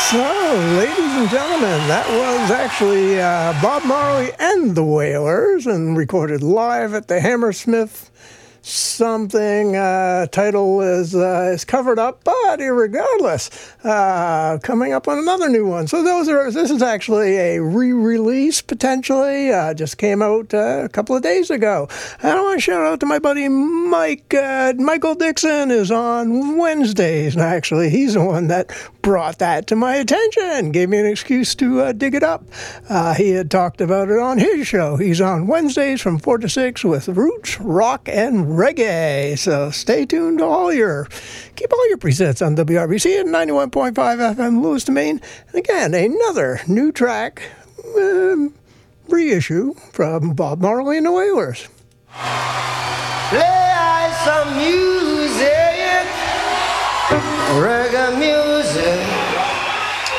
So, ladies and gentlemen, that was actually Bob Marley and the Wailers, and recorded live at the Hammersmith something. Title is covered up, but irregardless, coming up on another new one. So this is actually a re-release potentially. Just came out a couple of days ago. And I want to shout out to my buddy Mike. Michael Dixon is on Wednesdays, and actually he's the one that brought that to my attention, gave me an excuse to dig it up. He had talked about it on his show. He's on Wednesdays from 4 to 6 with roots, rock, and reggae. So stay tuned to keep all your presets on WRBC at 91.5 FM, Lewis to Maine. And again, another new track, reissue from Bob Marley and the Wailers. Play some music, reggae music.